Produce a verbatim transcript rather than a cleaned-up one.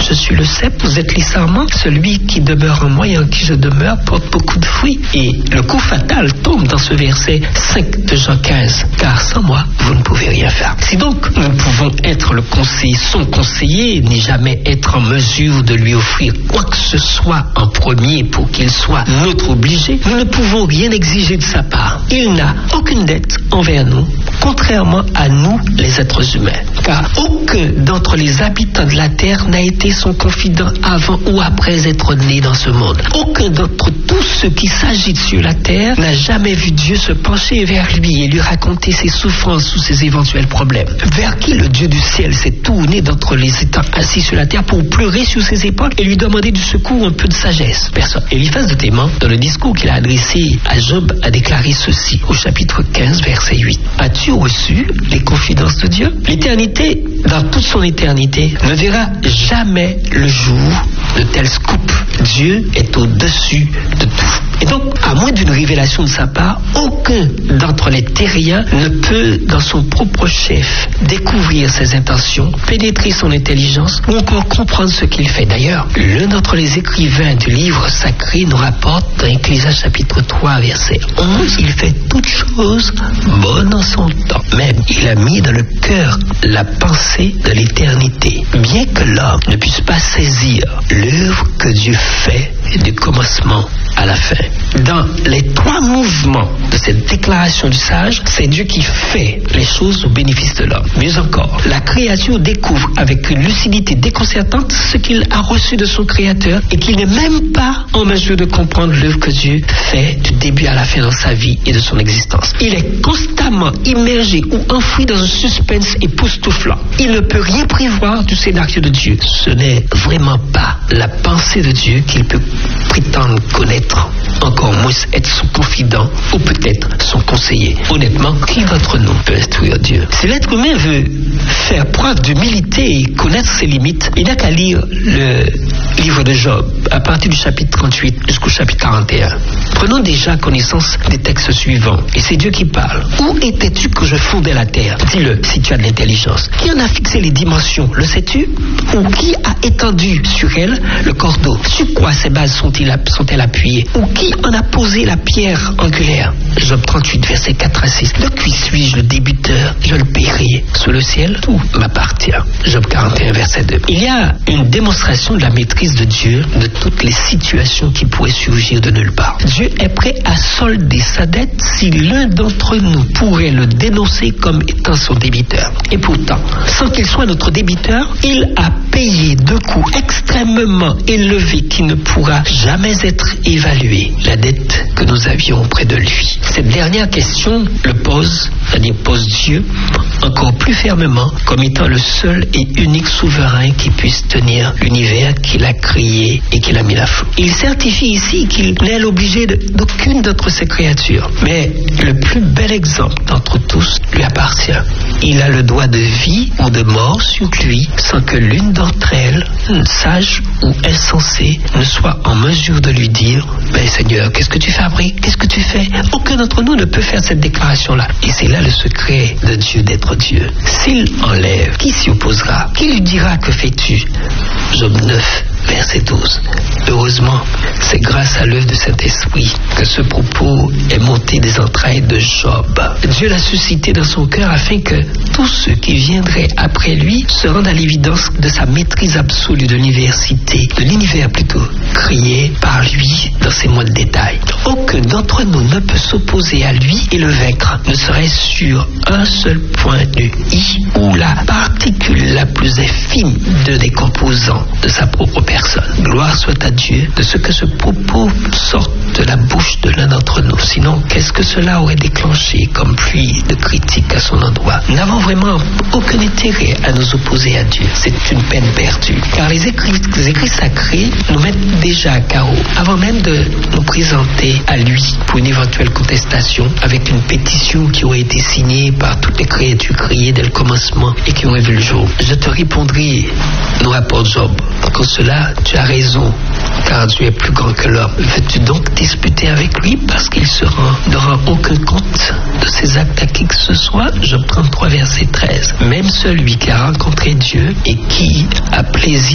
je suis le cep, vous êtes les sarments. Celui qui demeure en moi et en qui je demeure porte beaucoup de fruits. Et le coup fatal tombe dans ce verset cinq de Jean quinze. Car sans moi, vous ne pouvez rien faire. Si donc nous pouvons être le conseiller, son conseiller, ni jamais être en mesure de lui offrir quoi que ce soit en premier pour qu'il soit notre obligé, nous ne pouvons rien exiger de sa part. Il n'a aucune dette envers nous, contrairement à nous, les êtres humains. Car aucun d'entre les habitants de la terre n'a été son confident avant ou après être né dans ce monde. Aucun d'entre tous ceux qui s'agitent sur la terre n'a jamais vu Dieu se pencher vers lui et lui raconter ses souffrances ou ses éventuels problèmes. Vers qui le Dieu du ciel s'est tourné d'entre les étangs assis sur la terre pour pleurer sur ses épaules et lui demander du secours, un peu de sagesse? Personne. Eliphaz de Théman, dans le discours qu'il a adressé à Job, a déclaré ceci au chapitre quinze, verset huit. As-tu reçu les confidences de Dieu? L'éternité, dans toute son éternité, ne verra jamais le jour de tels scoops. Dieu est au-dessus de tout. Et donc, à moins d'une révélation de sa part, aucun d'entre les terriens ne peut, dans son propre chef, découvrir ses intentions, pénétrer son intelligence ou encore comprendre ce qu'il fait. D'ailleurs, l'un d'entre les écrivains du livre sacré nous rapporte dans Ecclésiaste chapitre trois, verset onze, il fait toutes choses bonnes en son temps. Même, il a mis dans le cœur la pensée de l'éternité. Bien que l'homme ne puisse pas saisir l'œuvre que Dieu fait du commencement à la fin. Dans les trois mouvements de cette déclaration du sage, c'est Dieu qui fait les choses au bénéfice de l'homme. Mieux encore, la créature découvre avec une lucidité déconcertante ce qu'il a reçu de son Créateur et qu'il n'est même pas en mesure de comprendre l'œuvre que Dieu fait du début à la fin dans sa vie et de son existence. Il est constamment immergé ou enfoui dans un suspense époustouflant. Il ne peut rien prévoir du scénario de Dieu. Ce n'est vraiment pas la pensée de Dieu qu'il peut prétendre connaître, encore moins être son confident ou peut-être son conseiller. Honnêtement, qui d'entre nous peut instruire Dieu? Si l'être humain veut faire preuve d'humilité et connaître ses limites, il n'a qu'à lire le livre de Job à partir du chapitre trente-huit jusqu'au chapitre quarante et un. Prenons déjà connaissance des textes suivants. Et c'est Dieu qui parle. Où étais-tu que je fondais la terre? Dis-le si tu as de l'intelligence. Qui en a fixé les dimensions? Le sais-tu? Ou qui a étendu sur elle le cordeau? Sur quoi ces bases sont-ils, sont-elles appuyées? Ou qui en a posé la pierre angulaire? Job trente-huit, versets quatre à six. De qui suis-je le débuteur? Je le paierai. Sous le ciel, tout m'appartient. Job quarante et un, verset deux. Il y a une démonstration de la maîtrise de Dieu de toutes les situations qui pourraient surgir de nulle part. Dieu est prêt à solder sa dette si l'un d'entre nous pourrait le dénoncer comme étant son débiteur. Et pourtant, sans qu'il soit notre débiteur, il a payé deux coûts extrêmement élevés qui ne pourra jamais être évalué, la dette que nous avions auprès de lui. Cette dernière question le pose, c'est-à-dire pose Dieu, encore plus fermement comme étant le seul et unique souverain qui puisse tenir l'univers qu'il a créé et qu'il a mis à flot. Il certifie ici qu'il n'est l'obligé d'aucune d'entre ses créatures. Mais le plus bel exemple d'entre tous lui appartient. Il a le droit de vie ou de mort sur lui sans que l'une d'entre elles, sage ou insensée, ne soit en mesure de lui dire « Ben Seigneur, qu'est-ce que tu fabriques? Qu'est-ce que tu fais ?» Aucun d'entre nous ne peut faire cette déclaration-là. Et c'est là le secret de Dieu d'être Dieu. S'il enlève, qui s'y opposera? Qui lui dira que fais-tu? Job neuf, verset douze. Heureusement, c'est grâce à l'œuvre de Saint-Esprit que ce propos est monté des entrailles de Job. Dieu l'a suscité dans son cœur afin que tous ceux qui viendraient après lui se rendent à l'évidence de sa maîtrise absolue de l'université, de l'univers plutôt, créé par lui dans ses moindres détails. Aucun d'entre nous ne peut s'opposer à lui et le vaincre, ne serait-ce sur un seul point du i ou la particule la plus infime de des composants de sa propre personne. Gloire soit à Dieu de ce que ce propos sorte de la bouche de l'un d'entre nous. Sinon, qu'est-ce que cela aurait déclenché comme pluie de critiques à son endroit? Nous n'avons vraiment aucun intérêt à nous opposer à Dieu. C'est une peine perdue. Car les écrits, les écrits sacrés nous mettent déjà à carreau avant même de nous présenter à lui pour une éventuelle contestation avec une pétition qui aurait été signée par toutes les créatures créées dès le commencement et qui auraient vu le jour. Je te répondrai, nous rapporte Job, qu'en cela tu as raison, car Dieu est plus grand que l'homme. Veux-tu donc disputer avec lui parce qu'il se rend, ne rend aucun compte de ses actes à qui que ce soit? Job trente-trois, verset treize. Même celui qui a rencontré Dieu et qui a plaisir